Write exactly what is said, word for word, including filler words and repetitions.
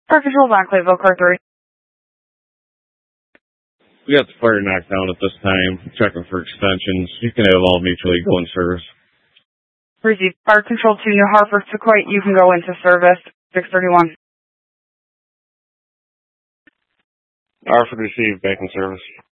Park Control, Enclaveville, car three. We got the fire knocked down at this time. Checking for extensions. You can have all mutually go in service. Receive. Park Control to New Hartford, Sequoia. You can go into service. six thirty-one. Hartford received, back in service.